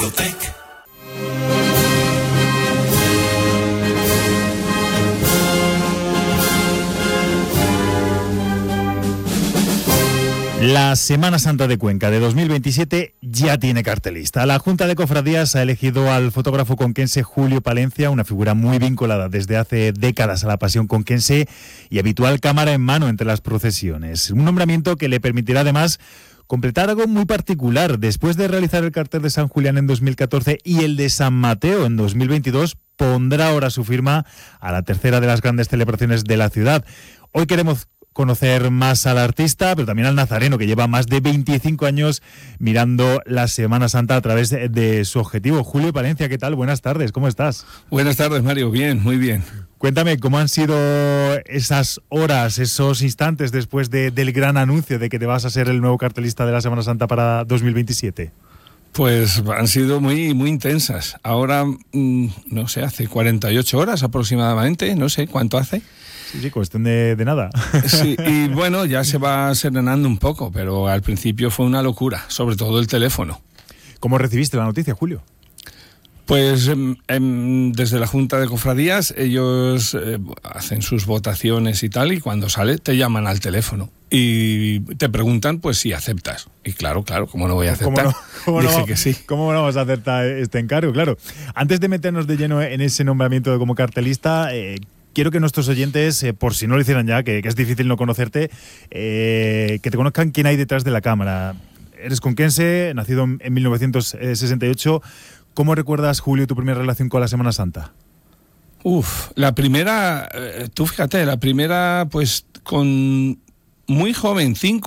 Discotec. La Semana Santa de Cuenca de 2027 ya tiene cartelista. La Junta de Cofradías ha elegido al fotógrafo conquense Julio Palencia, una figura muy vinculada desde hace décadas a la pasión conquense y habitual cámara en mano entre las procesiones. Un nombramiento que le permitirá además completar algo muy particular. Después de realizar el cartel de San Julián en 2014 y el de San Mateo en 2022, pondrá ahora su firma a la tercera de las grandes celebraciones de la ciudad. Hoy queremos conocer más al artista, pero también al nazareno, que lleva más de 25 años mirando la Semana Santa a través de su objetivo. Julio Palencia, ¿qué tal? Buenas tardes, ¿cómo estás? Buenas tardes, Mario. Bien, muy bien. Cuéntame, ¿cómo han sido esas horas, esos instantes después del gran anuncio de que te vas a ser el nuevo cartelista de la Semana Santa para 2027? Pues han sido muy, muy intensas. Ahora, no sé, hace 48 horas aproximadamente, no sé cuánto hace. Sí, cuestión de nada. Sí, y bueno, ya se va serenando un poco, pero al principio fue una locura, sobre todo el teléfono. ¿Cómo recibiste la noticia, Julio? Pues desde la Junta de Cofradías ellos hacen sus votaciones y tal, y cuando sale te llaman al teléfono y te preguntan pues si aceptas. Y claro, ¿cómo no voy a aceptar? Dije que sí. ¿Cómo no vamos a aceptar este encargo? Claro. Antes de meternos de lleno en ese nombramiento como cartelista, quiero que nuestros oyentes, por si no lo hicieran ya, que es difícil no conocerte, que te conozcan quién hay detrás de la cámara. Eres conquense, nacido en 1968. ¿Cómo recuerdas, Julio, tu primera relación con la Semana Santa? La primera, tú fíjate, pues con muy joven, 5